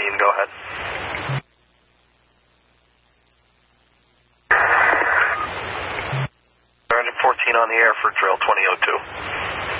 go ahead. Sergeant 14 on the air for drill 2002.